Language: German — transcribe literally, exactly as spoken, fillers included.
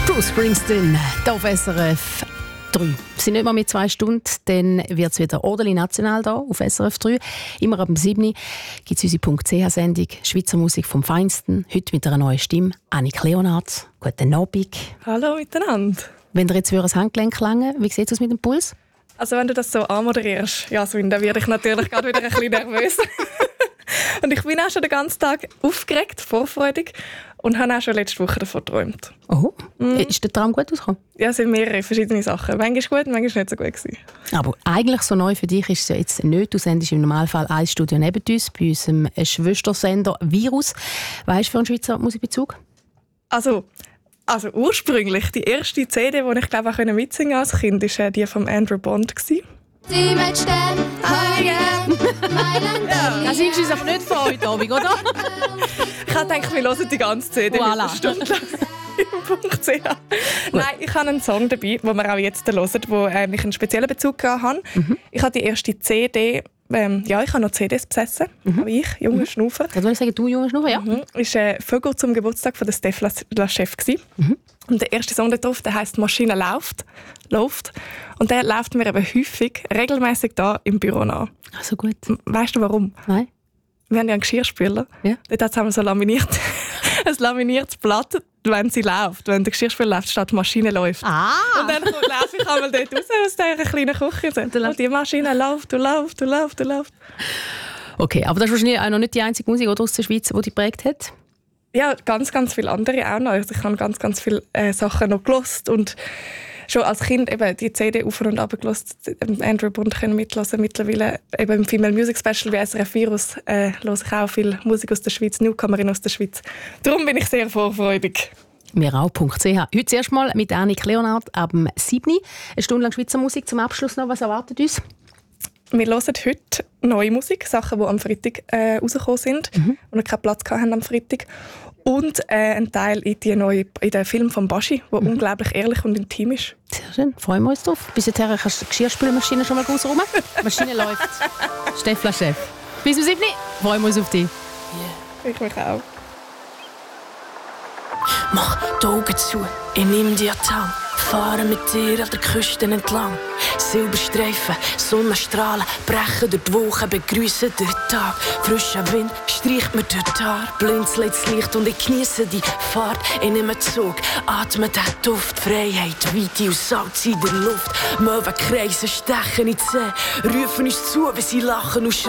Bruce Springsteen, hier auf S R F drei. Es sind nicht mehr mit zwei Stunden, dann wird es wieder ordentlich national hier auf S R F drei. Immer ab dem sieben gibt es unsere .ch-Sendung «Schweizer Musik vom Feinsten». Heute mit einer neuen Stimme, Annik Leonard. Guten Abend. Hallo miteinander. Wenn dir jetzt das Handgelenk lange, wie sieht es aus mit dem Puls? Also wenn du das so anmoderierst, Jasmin, dann werde ich natürlich gerade wieder ein bisschen nervös. Und ich bin auch schon den ganzen Tag aufgeregt, vorfreudig und habe auch schon letzte Woche davon geträumt. Oh, mm. Ist der Traum gut ausgekommen? Ja, es sind mehrere verschiedene Sachen. Manchmal gut, manchmal nicht so gut gewesen. Aber eigentlich so neu für dich ist es ja jetzt nicht. Du sendest im Normalfall ein Studio neben uns, bei unserem Schwestersender Virus. Was hast du für einen Schweizer Musikbezug? Also, also ursprünglich, die erste C D, die ich glaube auch mitsingen als Kind, war die von Andrew Bond. Die mit Stern, Heugen, Mailand. Ja. Das singst du uns aber nicht von heute Abend, oder? Ich habe gedacht, wir hören die ganze C D voilà. eine Stunde lang im .ch. Nein, ich habe einen Song dabei, den wir auch jetzt hören, wo äh, ich einen speziellen Bezug hatte. Mhm. Ich habe die erste C D, ähm, ja, ich habe noch C Ds besessen, mhm. ich, junger mhm. Schnaufer. Das würde ich sagen, du junger Schnaufer, ja. Mhm. Das war äh, Vögel zum Geburtstag von der Steph Lachef. Mhm. Und der erste Song darauf, der heisst «Maschine läuft», läuft. Und der läuft mir eben häufig, regelmäßig da im Büro nach. Also gut. Weißt du warum? Nein. Wir haben ja einen Geschirrspüler. Ja. Dort haben wir so laminiert, ein laminiertes Blatt, wenn sie läuft. Wenn der Geschirrspüler läuft, statt die Maschine läuft. Ah. Und dann laufe ich einmal dort raus aus dieser kleinen Küche. Und die Maschine läuft, und läuft, und läuft, und läuft. Okay, aber das ist wahrscheinlich auch noch nicht die einzige Musik aus der Schweiz, die dich geprägt hat? Ja, ganz, ganz viele andere auch noch. Also ich habe ganz, ganz viele äh, Sachen noch gehört und schon als Kind eben die C D auf und ab gehört. Andrew Bond können mithören. Mittlerweile eben im Female Music Special wie S R F Virus äh, höre ich auch viel Musik aus der Schweiz, Newcomerin aus der Schweiz. Darum bin ich sehr vorfreudig. Wir auch. .ch. Heute zuerst mal mit Annik Leonard ab dem sieben. Eine Stunde lang Schweizer Musik. Zum Abschluss noch, was erwartet uns? Wir hören heute neue Musik, Sachen, die am Freitag äh, rausgekommen sind mhm. und wir keinen Platz hatten am Freitag. Und äh, ein Teil in, die neue, in den Film von Baschi, der mhm. unglaublich ehrlich und intim ist. Sehr schön, freuen wir uns drauf. Bis dahin kannst du die Geschirrspülmaschine schon mal rausräumen. Die Maschine läuft. Steph Lachef. Bis zum sieben. Freuen wir uns auf dich. Yeah. Ich mich auch. Mach die Augen zu, ich nehm dir Tang. Fahre mit dir an der Küste entlang. Silberstreifen, Sonnenstrahlen brechen durch die Wochen, begrüßen den Tag. Frischer Wind streicht mir durch die Haare. Blinzelt das Licht und ich geniesse die Fahrt. Ich nehme Zug, atme den Duft. Freiheit, Weite und Salz in der Luft. Möwenkreise stechen in die See, rufen uns zu, wie sie lachen und schreien.